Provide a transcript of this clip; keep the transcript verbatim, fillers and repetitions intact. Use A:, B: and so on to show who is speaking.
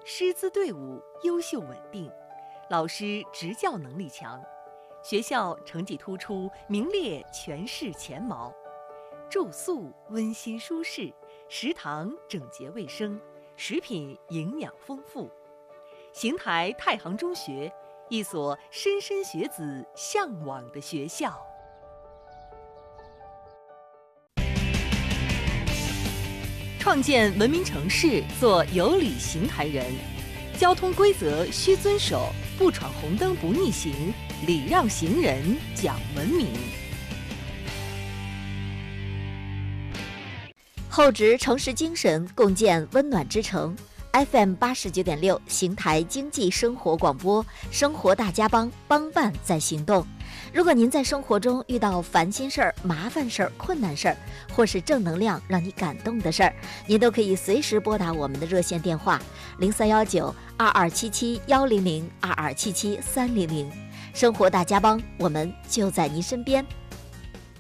A: 师资队伍优秀稳定，老师执教能力强，学校成绩突出，名列全市前茅。住宿温馨舒适，食堂整洁卫生，食品营养丰富。邢台太行中学，一所莘莘学子向往的学校。创建文明城市，做有礼邢台人。交通规则需遵守，不闯红灯不逆行，礼让行人讲文明。
B: 厚植诚实精神，共建温暖之城。F M 八十九点六，邢台经济生活广播，生活大家帮，帮办在行动。如果您在生活中遇到烦心事儿、麻烦事儿、困难事儿，或是正能量让你感动的事儿，您都可以随时拨打我们的热线电话零三幺九二二七七幺零零二二七七三零零。生活大家帮，我们就在您身边。